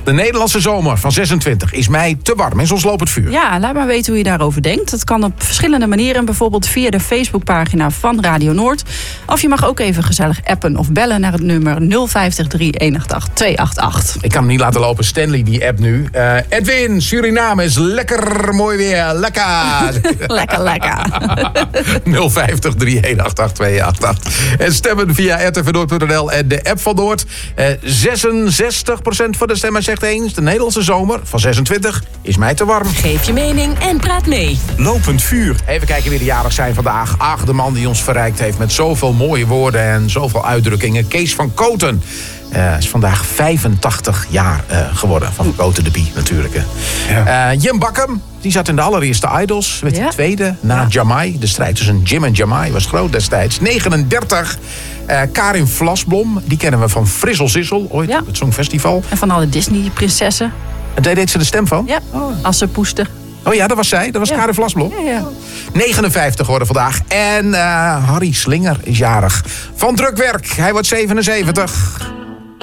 De Nederlandse zomer van 26 is mij te warm. En soms loopt het vuur. Ja, laat maar weten hoe je daarover denkt. Dat kan op verschillende manieren. Bijvoorbeeld via de Facebookpagina van Radio Noord. Of je mag ook even gezellig appen of bellen naar het nummer 050 318 288. Ik kan hem niet laten lopen. Stanley, die app nu. Edwin, Suriname is lekker mooi weer. Lekker. Lekker. 050 318 288. En stemmen via rtvnoord.nl en de app van Noord. 66% van de stemmen zegt eens. De Nederlandse zomer van 26 is mij te warm. Geef je mening en praat mee. Lopend vuur. Even kijken wie de jarig zijn vandaag. Ach, de man die ons verrijkt heeft met zoveel mooie woorden en zoveel uitdrukkingen. Kees van Koten. Is vandaag 85 jaar geworden. Van Koten de Bie natuurlijk. Ja. Jim Bakkum, die zat in de allereerste Idols. Werd de tweede na Jamai. De strijd tussen Jim en Jamai was groot destijds. 39. Karin Vlasblom, die kennen we van Frissel Sissel. Ooit op het Songfestival. En van alle Disney-prinsessen. En daar deed ze de stem van? Ja, als ze poesten. Oh ja, dat was zij. Dat was Karin Vlasblom. Ja. 59 worden vandaag. En Harry Slinger is jarig. Van drukwerk. Hij wordt 77.